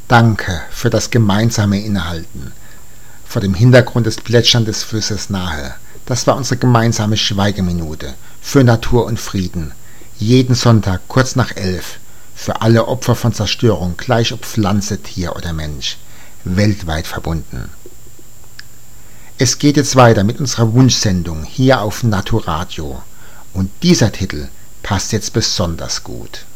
Danke für das gemeinsame Innehalten. Vor dem Hintergrund des Plätschern des Flusses nahe. Das war unsere gemeinsame Schweigeminute für Natur und Frieden. Jeden Sonntag kurz nach 11. Für alle Opfer von Zerstörung, gleich ob Pflanze, Tier oder Mensch. Weltweit verbunden. Es geht jetzt weiter mit unserer Wunschsendung hier auf Naturadio. Und dieser Titel passt jetzt besonders gut.